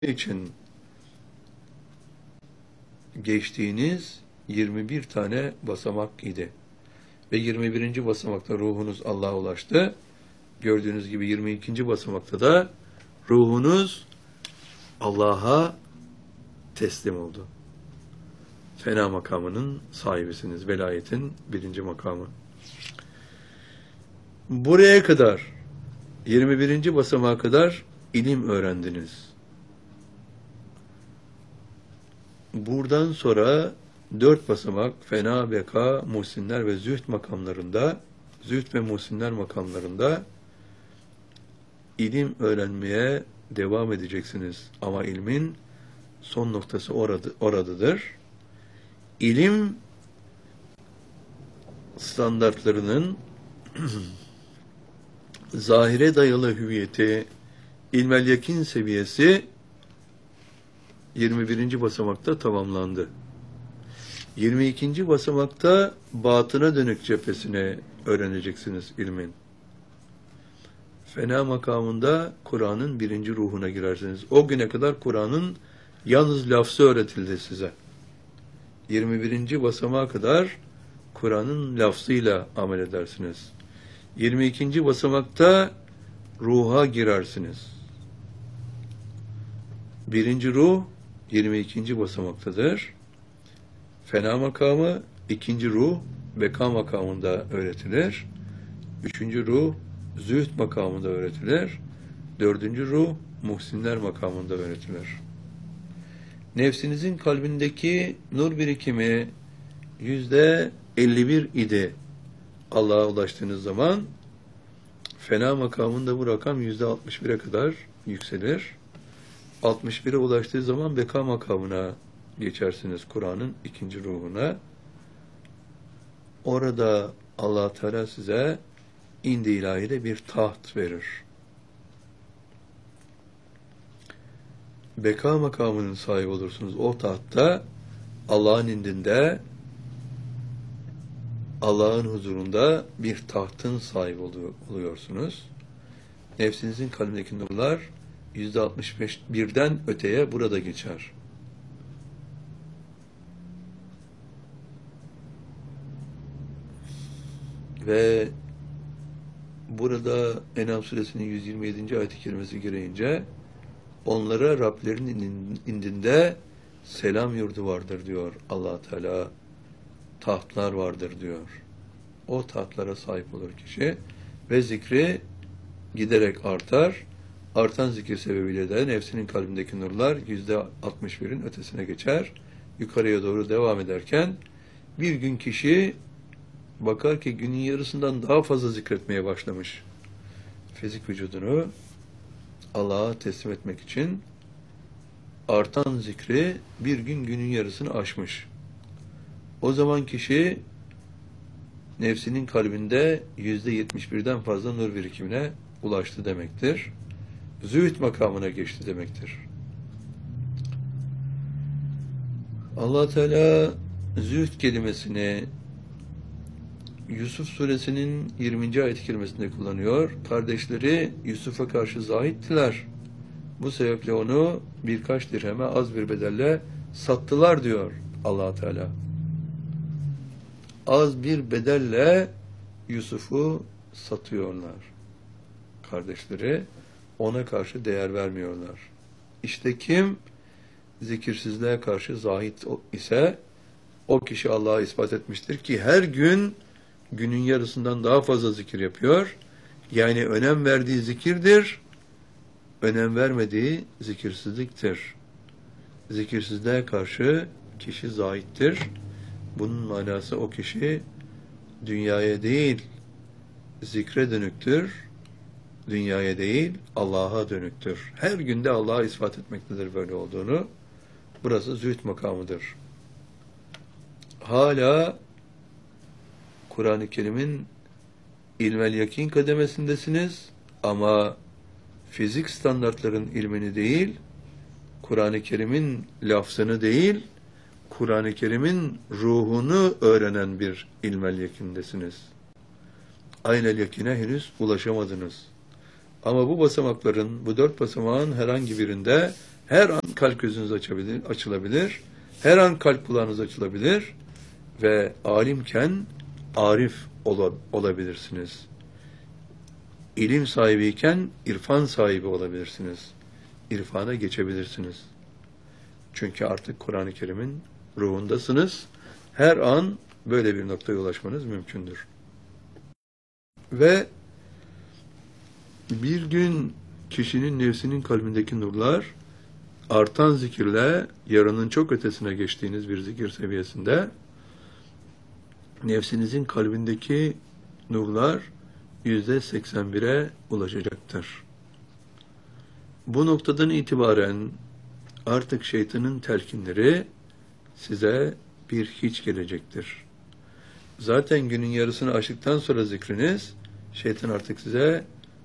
için geçtiğiniz 21 tane basamak idi. Ve 21. basamakta ruhunuz Allah'a ulaştı. Gördüğünüz gibi 22. basamakta da ruhunuz Allah'a teslim oldu. Fena makamının sahibisiniz. Velayetin 1. makamı. Buraya kadar 21. basamağa kadar ilim öğrendiniz. Buradan sonra 4 basamak fena, beka, muhsinler ve zühd makamlarında, zühd ve muhsinler makamlarında ilim öğrenmeye devam edeceksiniz. Ama ilmin son noktası oradadır. İlim standartlarının zahire dayalı hüviyeti, ilmel yakin seviyesi 21. basamakta tamamlandı. 22. basamakta batına dönük cephesine öğreneceksiniz ilmin. Fena makamında Kur'an'ın 1. ruhuna girersiniz. O güne kadar Kur'an'ın yalnız lafzı öğretildi size. 21. basamağa kadar Kur'an'ın lafzıyla amel edersiniz. 22. basamakta ruha girersiniz. 1. ruh 22. basamaktadır. Fena makamı 2. ruh beka makamında öğretilir. 3. ruh zühd makamında öğretilir. 4. ruh muhsinler makamında öğretilir. Nefsinizin kalbindeki nur birikimi %51 idi. Allah'a ulaştığınız zaman fena makamında bu rakam %61'e kadar yükselir. 61'e ulaştığı zaman beka makamına geçersiniz, Kur'an'ın 2. ruhuna. Orada Allah Teala size indi ilahide bir taht verir. Beka makamının sahibi olursunuz. O tahtta Allah'ın indinde, Allah'ın huzurunda bir tahtın sahibi oluyorsunuz. Nefsinizin kalbindeki nurlar %61'den öteye burada geçer. Ve burada En'am suresinin 127. ayet-i kerimesi gereğince onlara Rablerinin indinde selam yurdu vardır diyor Allah Teala. Tahtlar vardır diyor. O tahtlara sahip olur kişi ve zikri giderek artar. Artan zikir sebebiyle de nefsinin kalbindeki nurlar %61'in ötesine geçer. Yukarıya doğru devam ederken bir gün kişi bakar ki günün yarısından daha fazla zikretmeye başlamış. Fizik vücudunu Allah'a teslim etmek için artan zikri bir gün günün yarısını aşmış. O zaman kişi nefsinin kalbinde %71'den fazla nur birikimine ulaştı demektir. Zühd makamına geçti demektir. Allah Teala zühd kelimesini Yusuf suresinin 20. ayet-i kerimesinde kullanıyor. Kardeşleri Yusuf'a karşı zahittiler. Bu sebeple onu birkaç dirheme az bir bedelle sattılar diyor Allah Teala. Az bir bedelle Yusuf'u satıyorlar. Kardeşleri ona karşı değer vermiyorlar. İşte kim zikirsizliğe karşı zahit ise o kişi Allah'a ispat etmiştir ki her gün günün yarısından daha fazla zikir yapıyor. Yani önem verdiği zikirdir, önem vermediği zikirsizliktir. Zikirsizliğe karşı kişi zahittir. Bunun manası o kişi dünyaya değil, zikre dönüktür. Dünyaya değil, Allah'a dönüktür. Her günde Allah'a ispat etmektedir böyle olduğunu. Burası zühd makamıdır. Hala Kur'an-ı Kerim'in ilmel yakin kademesindesiniz ama fizik standartların ilmini değil, Kur'an-ı Kerim'in lafzını değil, Kur'an-ı Kerim'in ruhunu öğrenen bir ilmel yakindesiniz. Aynel yakine henüz ulaşamadınız. Ama bu basamakların, bu 4 basamağın herhangi birinde Her an kalp gözünüz açılabilir. Her an kalp kulağınız açılabilir. Ve alimken arif olabilirsiniz. İlim sahibiyken irfan sahibi olabilirsiniz. İrfana geçebilirsiniz. Çünkü artık Kur'an-ı Kerim'in ruhundasınız. Her an böyle bir noktaya ulaşmanız mümkündür. Ve bir gün kişinin nefsinin kalbindeki nurlar artan zikirle yarının çok ötesine geçtiğiniz bir zikir seviyesinde nefsinizin kalbindeki nurlar %81'e ulaşacaktır. Bu noktadan itibaren artık şeytanın telkinleri size bir hiç gelecektir. Zaten günün yarısını aştıktan sonra zikriniz, şeytan artık size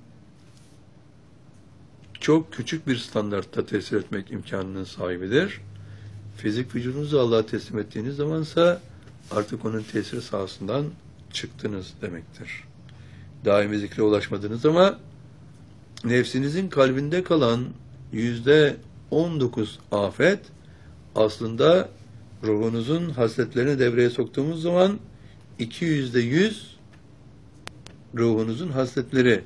çok küçük bir standartta tesir etmek imkanının sahibidir. Fizik vücudunuzu Allah'a teslim ettiğiniz zamansa artık onun tesiri sahasından çıktınız demektir. Daimi zikre ulaşmadınız ama nefsinizin kalbinde kalan %19 afet aslında ruhunuzun hasletlerini devreye soktuğumuz zaman %100 ruhunuzun hasletleri,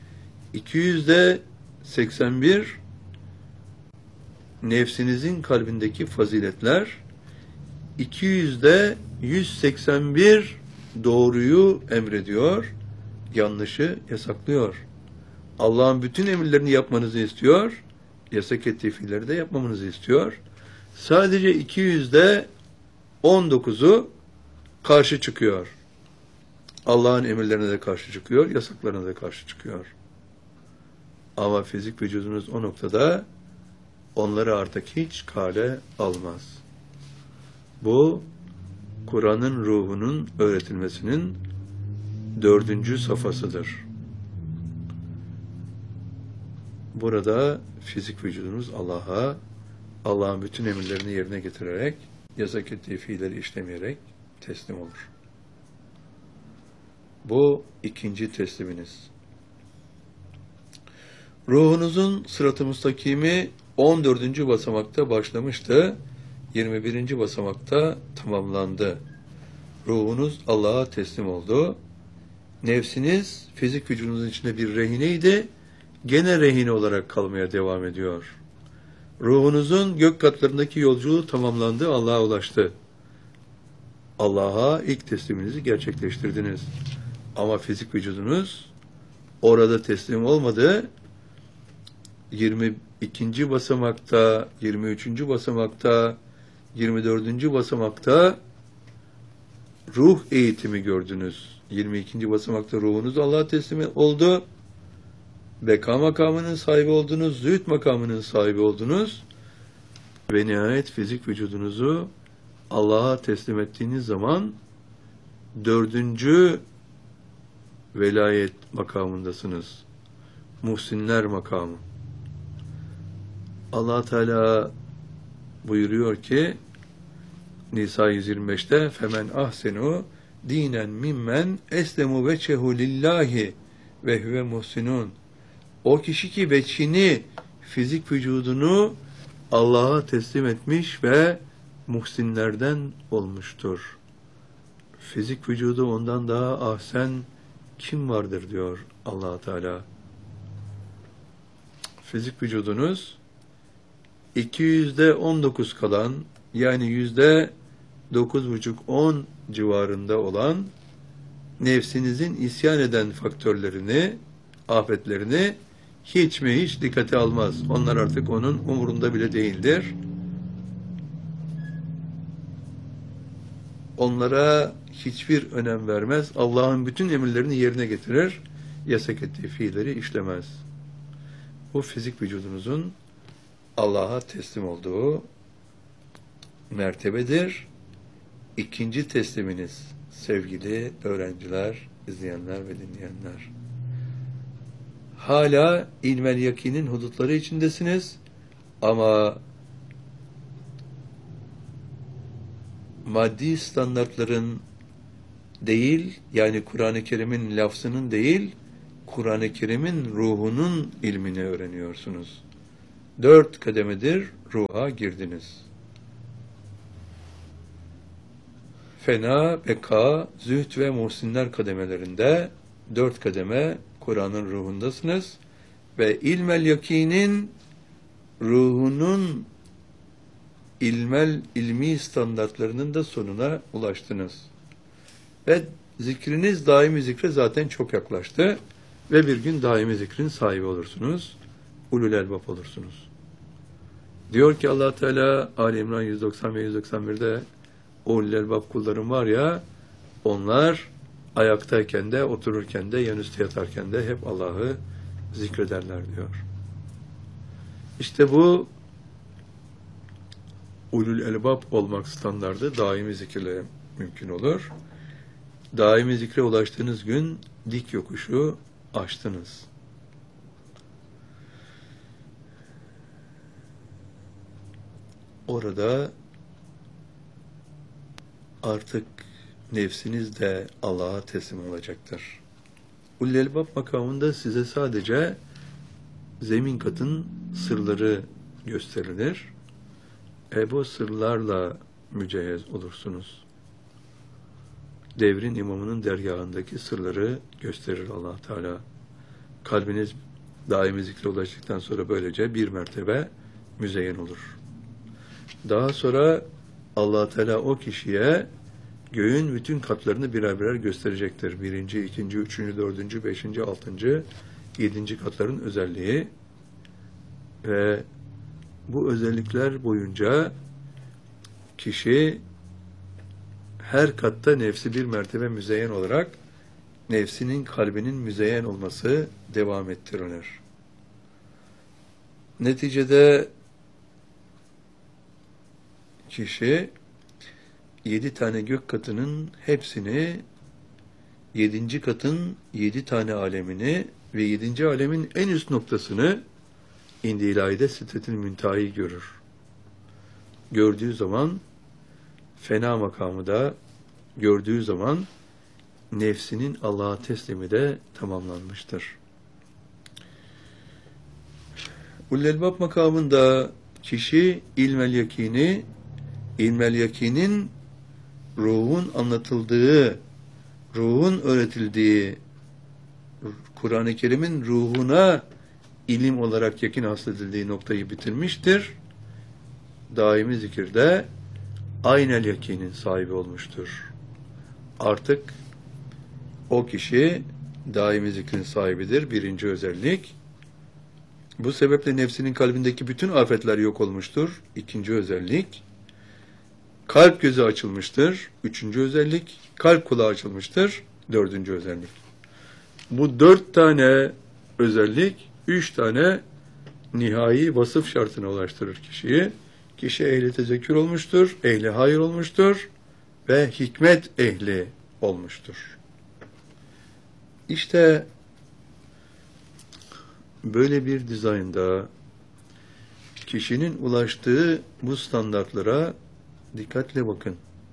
81 nefsinizin kalbindeki faziletler, 181 doğruyu emrediyor, yanlışı yasaklıyor. Allah'ın bütün emirlerini yapmanızı istiyor, yasak ettiği fiilleri de yapmamanızı istiyor. Sadece 19'u karşı çıkıyor. Allah'ın emirlerine de karşı çıkıyor, yasaklarına da karşı çıkıyor. Ama fizik vücudunuz o noktada onları artık hiç kale almaz. Bu, Kur'an'ın ruhunun öğretilmesinin 4. safhasıdır. Burada fizik vücudunuz Allah'ın bütün emirlerini yerine getirerek, yasak ettiği fiilleri işlemeyerek teslim olur. Bu 2. tesliminiz. Ruhunuzun sırat-ı müstakimi 14. basamakta başlamıştı. 21. basamakta tamamlandı. Ruhunuz Allah'a teslim oldu. Nefsiniz fizik vücudunuzun içinde bir rehineydi. Gene rehine olarak kalmaya devam ediyor. Ruhunuzun gök katlarındaki yolculuğu tamamlandı, Allah'a ulaştı. Allah'a ilk tesliminizi gerçekleştirdiniz. Ama fizik vücudunuz orada teslim olmadı. 22. basamakta, 23. basamakta, 24. basamakta ruh eğitimi gördünüz. 22. basamakta ruhunuz Allah'a teslim oldu. Beka makamının sahibi oldunuz, zühd makamının sahibi oldunuz. Ve nihayet fizik vücudunuzu Allah'a teslim ettiğiniz zaman 4. velayet makamındasınız. Muhsinler makamı. Allah Teala buyuruyor ki Nisa 125'te femen ahsenu dinen mimmen eslemu veçehu lillahi ve huve muhsinun. O kişi ki veçhini, fizik vücudunu Allah'a teslim etmiş ve muhsinlerden olmuştur. Fizik vücudu ondan daha ahsen kim vardır diyor Allah Teala. Fizik vücudunuz 219 kalan, yani %9,5-10 civarında olan nefsinizin isyan eden faktörlerini, afetlerini hiç dikkate almaz. Onlar artık onun umurunda bile değildir. Onlara hiçbir önem vermez. Allah'ın bütün emirlerini yerine getirir. Yasak ettiği fiilleri işlemez. Bu fizik vücudunuzun Allah'a teslim olduğu mertebedir. 2. tesliminiz sevgili öğrenciler, izleyenler ve dinleyenler. Hala ilmel yakinin hudutları içindesiniz ama maddi standartların değil, yani Kur'an-ı Kerim'in lafzının değil, Kur'an-ı Kerim'in ruhunun ilmini öğreniyorsunuz. 4 kademedir ruha girdiniz. Fena, beka, zühd ve muhsinler kademelerinde 4 kademe Kur'an'ın ruhundasınız ve ilmel yakinin ruhunun ilmi standartlarının da sonuna ulaştınız. Ve zikriniz daimi zikre zaten çok yaklaştı ve bir gün daimi zikrin sahibi olursunuz. Ulul elbap olursunuz. Diyor ki Allah Teala Ali İmran 190 ve 191'de ulul elbap kullarım var ya, onlar ayaktayken de, otururken de, yanüstü yatarken de hep Allah'ı zikrederler diyor. İşte bu ulul elbab olmak standardı daimi zikirle mümkün olur. Daimi zikre ulaştığınız gün dik yokuşu aştınız. Orada artık nefsiniz de Allah'a teslim olacaktır. Ulul elbab makamında size sadece zemin katın sırları gösterilir. Bu sırlarla mücehhez olursunuz. Devrin imamının dergahındaki sırları gösterir Allah Teala. Kalbiniz daimi zikre ulaştıktan sonra böylece bir mertebe müzeyyen olur. Daha sonra Allah Teala o kişiye göğün bütün katlarını birer birer gösterecektir. 1., 2., 3., 4., 5., 6., 7. katların özelliği ve bu özellikler boyunca kişi her katta nefsi bir mertebe müzeyyen olarak nefsinin kalbinin müzeyyen olması devam ettirilir. Neticede kişi 7 tane gök katının hepsini, 7. katın 7 tane alemini ve 7. alemin en üst noktasını İndi ilahide Sidretil Münteha'yı görür. Gördüğü zaman fena makamı da gördüğü zaman nefsinin Allah'a teslimi de tamamlanmıştır. Ulul elbab makamında kişi ilmel yakinin ruhun anlatıldığı, ruhun öğretildiği, Kur'an-ı Kerim'in ruhuna ilim olarak yakin hasledildiği noktayı bitirmiştir. Daimi zikirde aynel yakinin sahibi olmuştur. Artık o kişi daimi zikrin sahibidir. 1. özellik. Bu sebeple nefsinin kalbindeki bütün afetler yok olmuştur. 2. özellik. Kalp gözü açılmıştır. 3. özellik. Kalp kulağı açılmıştır. 4. özellik. Bu 4 tane özellik 3 tane nihai vasıf şartına ulaştırır kişiyi. Kişi ehli tezekkür olmuştur, ehli hayır olmuştur ve hikmet ehli olmuştur. İşte böyle bir dizaynda kişinin ulaştığı bu standartlara dikkatle bakın.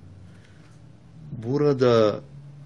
Burada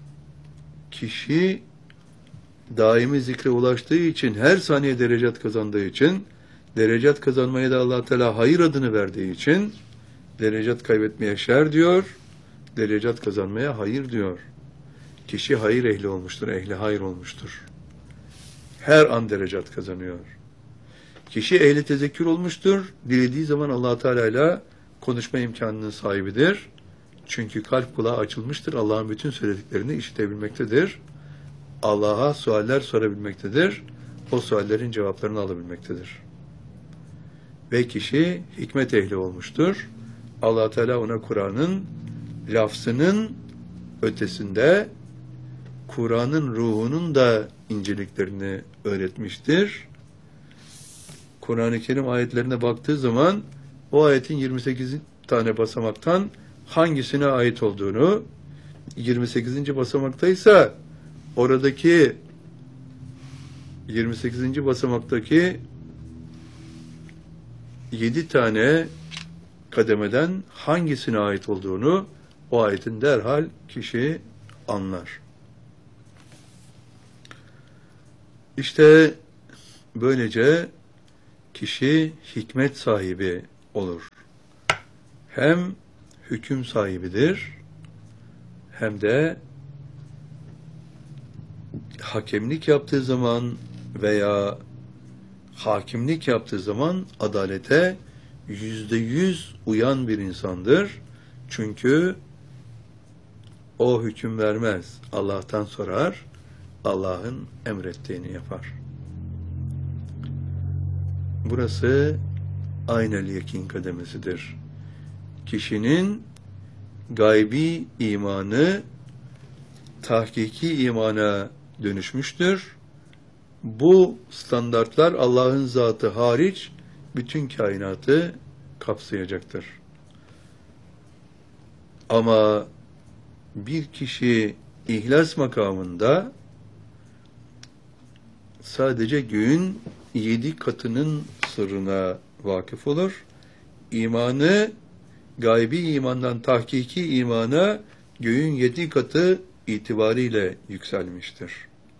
kişi daimi zikre ulaştığı için, her saniye derecat kazandığı için, derecat kazanmaya da Allah Teala hayır adını verdiği için, derecat kaybetmeye şer diyor, derecat kazanmaya hayır diyor. Kişi hayır ehli olmuştur, ehli hayır olmuştur. Her an derecat kazanıyor. Kişi ehli tezekkür olmuştur, dilediği zaman Allah Teala ile konuşma imkanının sahibidir. Çünkü kalp kulağı açılmıştır, Allah'ın bütün söylediklerini işitebilmektedir. Allah'a sualler sorabilmektedir. O suallerin cevaplarını alabilmektedir. Ve kişi hikmet ehli olmuştur. Allah Teala ona Kur'an'ın lafzının ötesinde Kur'an'ın ruhunun da inceliklerini öğretmiştir. Kur'an-ı Kerim ayetlerine baktığı zaman o ayetin 28 tane basamaktan hangisine ait olduğunu, 28. basamaktaysa oradaki 28. basamaktaki 7 tane kademeden hangisine ait olduğunu o ayetin derhal kişi anlar. İşte böylece kişi hikmet sahibi olur. Hem hüküm sahibidir, hem de hakemlik yaptığı zaman veya hakimlik yaptığı zaman adalete %100 uyan bir insandır. Çünkü o hüküm vermez. Allah'tan sorar, Allah'ın emrettiğini yapar. Burası aynel yakin kademesidir. Kişinin gaybi imanı tahkiki imana dönüşmüştür. Bu standartlar Allah'ın zatı hariç bütün kainatı kapsayacaktır. Ama bir kişi ihlas makamında sadece göğün 7 katının sırrına vakıf olur. İmanı gaybi imandan tahkiki imana göğün 7 katı itibariyle yükselmiştir.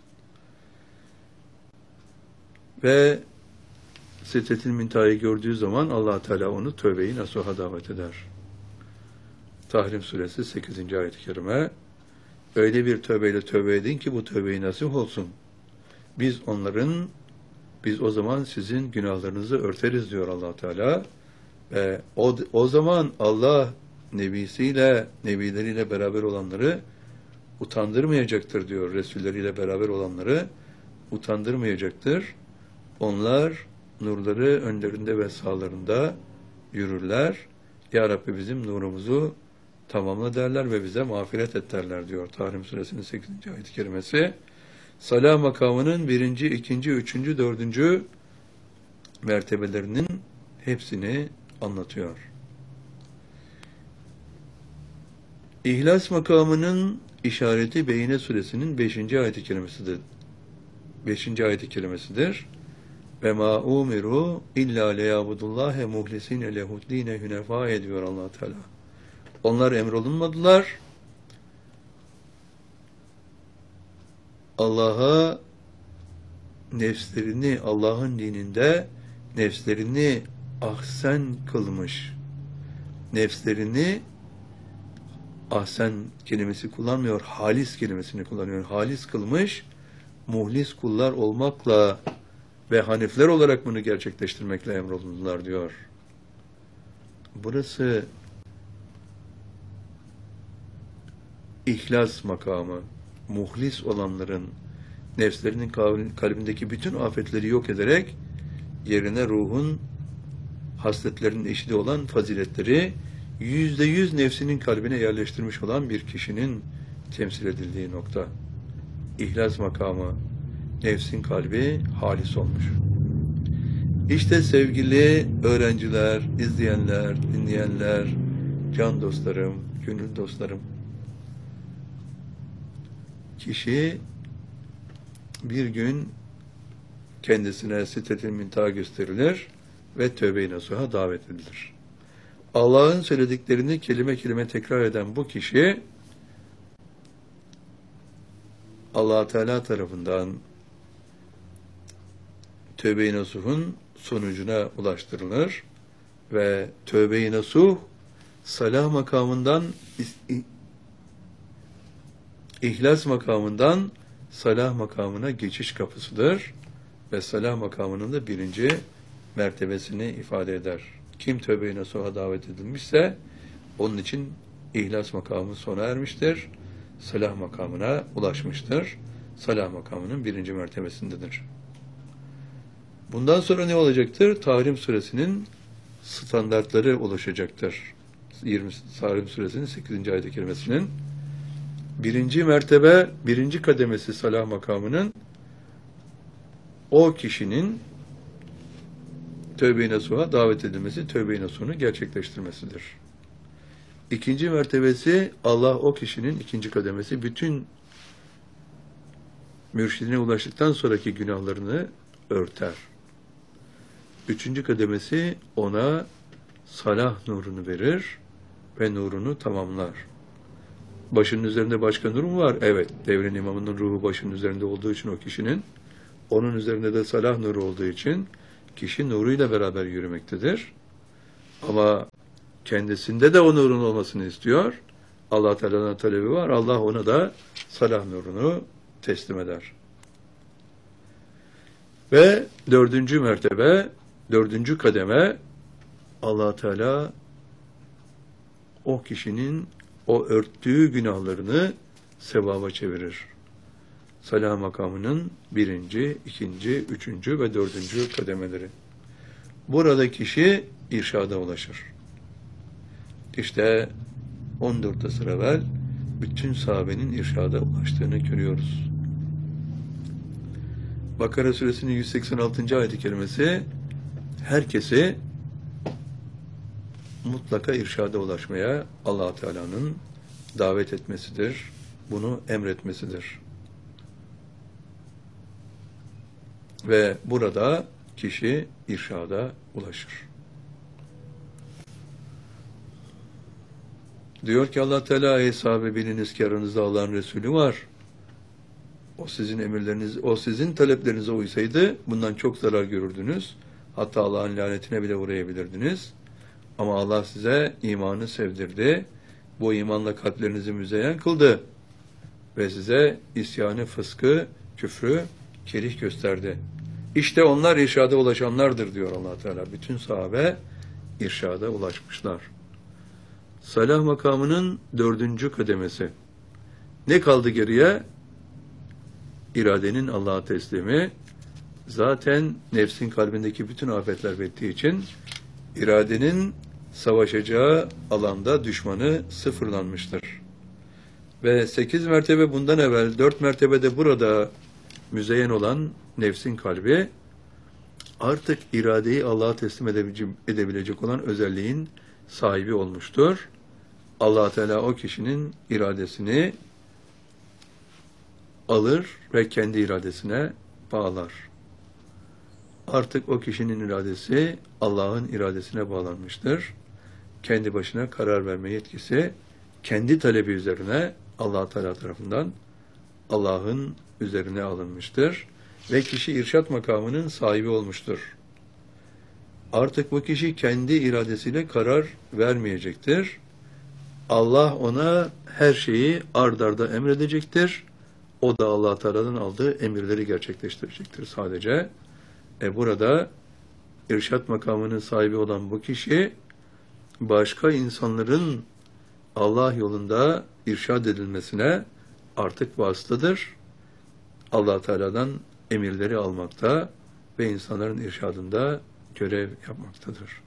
Ve Sidretil Münteha'yı gördüğü zaman Allah Teala onu tövbe-i nasuha davet eder. Tahrim suresi 8. ayet-i kerime. Öyle bir tövbeyle tövbe edin ki bu tövbe-i nasuh olsun. Biz o zaman sizin günahlarınızı örteriz diyor Allah Teala. Ve o zaman Allah nebileriyle beraber olanları utandırmayacaktır diyor. Resulleriyle beraber olanları utandırmayacaktır. Onlar nurları önlerinde ve sağlarında yürürler. Ya Rabbi bizim nurumuzu tamamla derler ve bize mağfiret et derler diyor. Tahrim suresinin 8. ayet-i kerimesi. Salah makamının 1., 2., 3., 4. mertebelerinin hepsini anlatıyor. İhlas makamının işareti Beyne suresinin 5. ayet-i kerimesidir. 5. ayet-i kerimesidir. Ve ma umiru illa liyabudullahe muhlisine lehuddine hünefa ediyor Allah Teala. Onlar emrolunmadılar. Allah'a nefslerini, Allah'ın dininde nefslerini ahsen kılmış. Nefslerini ahsen kelimesi kullanmıyor, halis kelimesini kullanıyor. Halis kılmış, muhlis kullar olmakla ve hanifler olarak bunu gerçekleştirmekle emrolundular diyor. Burası ihlas makamı. Muhlis olanların nefslerinin kalbindeki bütün afetleri yok ederek yerine ruhun hasletlerinin eşidi olan faziletleri %100 nefsinin kalbine yerleştirmiş olan bir kişinin temsil edildiği nokta. İhlas makamı, nefsin kalbi halis olmuş. İşte sevgili öğrenciler, izleyenler, dinleyenler, can dostlarım, gönül dostlarım, kişi bir gün kendisine Sidretil Münteha gösterilir ve tövbe-i nasuha davet edilir. Allah'ın söylediklerini kelime kelime tekrar eden bu kişi Allah Teala tarafından tövbe-i nasuhun sonucuna ulaştırılır ve tövbe-i nasuh salah makamından İhlas makamından salah makamına geçiş kapısıdır ve salah makamının da 1. mertebesini ifade eder. Kim tövbe-i nasuha davet edilmişse onun için ihlas makamı sona ermiştir. Salah makamına ulaşmıştır. Salah makamının 1. mertebesindedir. Bundan sonra ne olacaktır? Tahrim suresinin standartları ulaşacaktır. Tahrim suresinin 8. ayet-i kerimesinin 1. mertebe, 1. kademesi salah makamının o kişinin tövbe-i nasuha davet edilmesi, tövbe-i nasuhunu gerçekleştirmesidir. 2. mertebesi Allah o kişinin 2. kademesi bütün mürşidine ulaştıktan sonraki günahlarını örter. 3. kademesi ona salah nurunu verir ve nurunu tamamlar. Başının üzerinde başka nur mu var? Evet. Devrin imamının ruhu başının üzerinde olduğu için o kişinin, onun üzerinde de salah nuru olduğu için kişi nuruyla beraber yürümektedir. Ama kendisinde de o nurun olmasını istiyor. Allah Teala'nın talebi var. Allah ona da salah nurunu teslim eder. Ve dördüncü mertebe, dördüncü kademe, Allah Teala o kişinin o örttüğü günahlarını sevaba çevirir. Salah makamının birinci, ikinci, üçüncü ve dördüncü kademeleri. Burada kişi irşada ulaşır. İşte 14 asır evvel bütün sahabenin irşada ulaştığını görüyoruz. Bakara suresinin 186. ayet-i kerimesi herkesi mutlaka irşada ulaşmaya Allah Teala'nın davet etmesidir. Bunu emretmesidir. Ve burada kişi irşada ulaşır. Diyor ki Allah Teala, ey sahabe, biliniz ki aranızda Allah'ın Resulü var. O sizin emirleriniz, o sizin taleplerinize uysaydı bundan çok zarar görürdünüz. Hatta Allah'ın lanetine bile uğrayabilirdiniz. Ama Allah size imanı sevdirdi. Bu imanla kalplerinizi müzeyyen kıldı. Ve size isyanı, fıskı, küfrü kerih gösterdi. İşte onlar irşada ulaşanlardır diyor Allah Teala. Bütün sahabe irşada ulaşmışlar. Salah makamının dördüncü kademesi. Ne kaldı geriye? İradenin Allah'a teslimi. Zaten nefsin kalbindeki bütün afetler bittiği için iradenin savaşacağı alanda düşmanı sıfırlanmıştır. Ve 8 mertebe bundan evvel, 4 mertebede burada müzeyyen olan nefsin kalbi artık iradeyi Allah'a teslim edebilecek olan özelliğin sahibi olmuştur. Allah Teala o kişinin iradesini alır ve kendi iradesine bağlar. Artık o kişinin iradesi Allah'ın iradesine bağlanmıştır. Kendi başına karar verme yetkisi kendi talebi üzerine Allah Teala tarafından Allah'ın üzerine alınmıştır ve kişi irşat makamının sahibi olmuştur. Artık bu kişi kendi iradesiyle karar vermeyecektir. Allah ona her şeyi ard arda emredecektir. O da Allah Teala'dan aldığı emirleri gerçekleştirecektir sadece. Burada irşat makamının sahibi olan bu kişi başka insanların Allah yolunda irşad edilmesine artık vasıtadır. Allah Teala'dan emirleri almakta ve insanların irşadında görev yapmaktadır.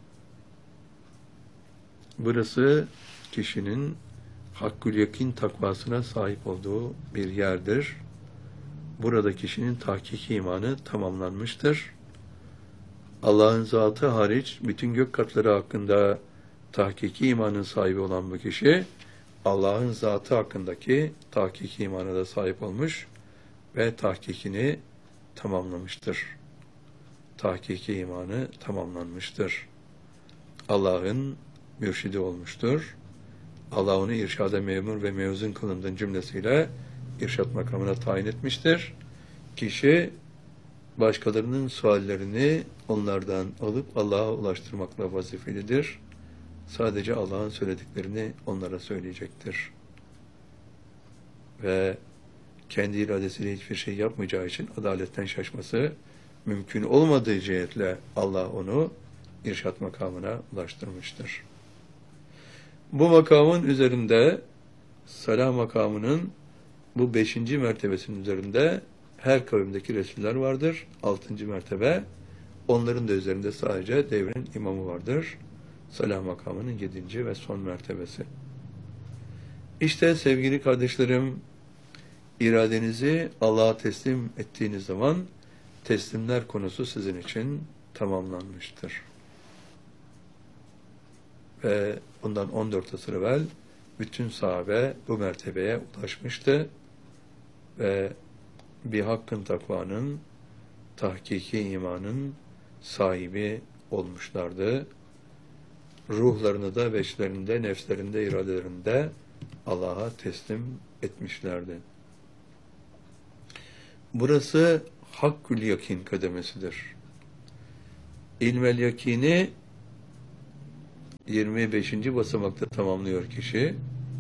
Burası kişinin hakkül yakin takvasına sahip olduğu bir yerdir. Burada kişinin tahkiki imanı tamamlanmıştır. Allah'ın zatı hariç bütün gök katları hakkında tahkiki imanın sahibi olan bu kişi, Allah'ın zatı hakkındaki tahkiki imana da sahip olmuş ve tahkikini tamamlamıştır. Tahkiki imanı tamamlanmıştır. Allah'ın mürşidi olmuştur. Allah onu irşada memur ve mevzun kılındığın cümlesiyle irşat makamına tayin etmiştir. Kişi başkalarının suallerini onlardan alıp Allah'a ulaştırmakla vazifelidir. Sadece Allah'ın söylediklerini onlara söyleyecektir. Ve kendi iradesiyle hiçbir şey yapmayacağı için adaletten şaşması mümkün olmadığı cihetle Allah onu irşat makamına ulaştırmıştır. Bu makamın üzerinde, salah makamının bu 5. mertebesinin üzerinde her kavimdeki Resuller vardır. 6. mertebe, onların da üzerinde sadece devrin imamı vardır. Salah makamının 7. ve son mertebesi. İşte sevgili kardeşlerim, iradenizi Allah'a teslim ettiğiniz zaman teslimler konusu sizin için tamamlanmıştır. Ve bundan 14 asır evvel bütün sahabe bu mertebeye ulaşmıştı ve bir hakkın takvanın, tahkiki imanın sahibi olmuşlardı. Ruhlarını da, veçlerinde, nefslerinde, iradelerinde Allah'a teslim etmişlerdi. Burası hakkül yakin kademesidir. İlmel yakini 25. basamakta tamamlıyor kişi.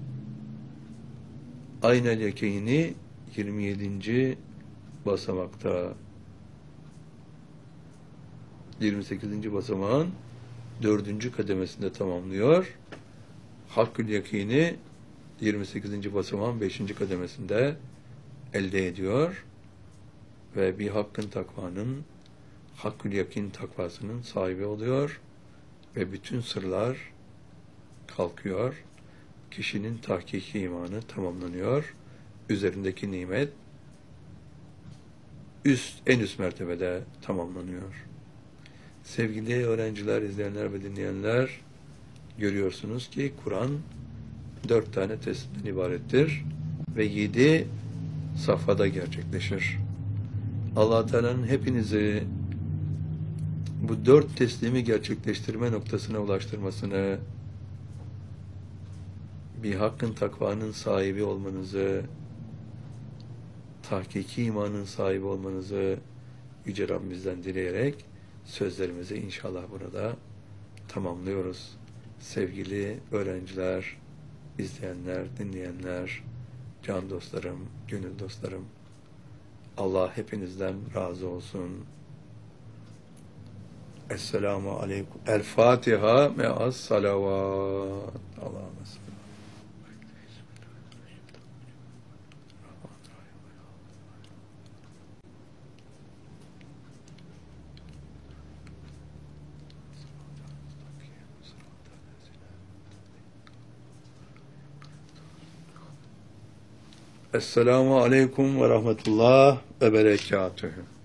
Aynel yakini 27. basamakta. 28. basamağın 4. kademesinde tamamlıyor. Hakkül yakini 28. basamağın 5. kademesinde elde ediyor. Ve bir hakkın takvanın, hakkül yakin takvasının sahibi oluyor. Ve bütün sırlar kalkıyor. Kişinin tahkiki imanı tamamlanıyor. Üzerindeki nimet en üst mertebede tamamlanıyor. Sevgili öğrenciler, izleyenler ve dinleyenler, görüyorsunuz ki Kur'an 4 tane teslimden ibarettir ve 7 safhada gerçekleşir. Allah Teala'nın hepinizi bu 4 teslimi gerçekleştirme noktasına ulaştırmasını, bir hakkın takvanın sahibi olmanızı, tahkiki imanın sahibi olmanızı Yüce Rabbimizden dileyerek sözlerimizi inşallah burada tamamlıyoruz. Sevgili öğrenciler, izleyenler, dinleyenler, can dostlarım, gönül dostlarım, Allah hepinizden razı olsun. Esselamu aleyküm. El Fatiha me'as salavat. Allah'a emanet. Esselamu aleyküm ve rahmetullah ve berekatühü.